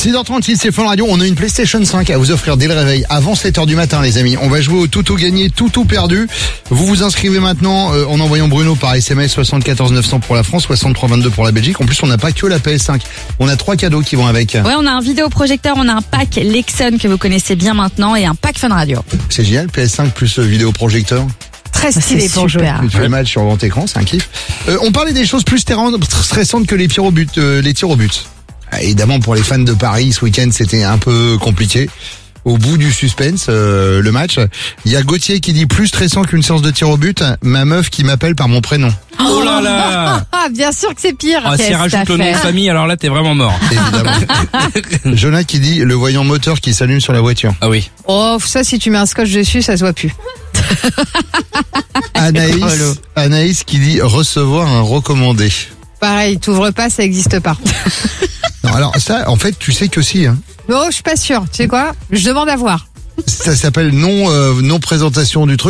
6h36, c'est Fun Radio. On a une PlayStation 5 à vous offrir dès le réveil, avant 7h du matin, les amis. On va jouer au tout gagné, tout perdu. Vous vous inscrivez maintenant en envoyant Bruno par SMS 74 900 pour la France, 63 22 pour la Belgique. En plus, on n'a pas que la PS5. On a 3 cadeaux qui vont avec. Ouais, on a un vidéoprojecteur, on a un pack Lexon que vous connaissez bien maintenant et un pack Fun Radio. C'est génial, PS5 plus vidéoprojecteur. Très stylé pour jouer. Tu fais le match sur grand écran, c'est un kiff. On parlait des choses plus stressantes que les tirs au but. Évidemment, pour les fans de Paris, ce week-end, c'était un peu compliqué. Au bout du suspense, le match, il y a Gauthier qui dit plus stressant qu'une séance de tir au but, ma meuf qui m'appelle par mon prénom. Oh là là. Bien sûr que c'est pire. Si rajoute le nom de famille, alors là t'es vraiment mort. Évidemment. Jonah qui dit le voyant moteur qui s'allume sur la voiture. Ah oui. Oh, ça, si tu mets un scotch dessus, ça se voit plus. Anaïs qui dit recevoir un recommandé. Pareil, t'ouvres pas, ça existe pas. Non, alors ça, en fait, tu sais que si. Hein. Non, je suis pas sûre. Tu sais quoi? Je demande à voir. Ça s'appelle non présentation du truc.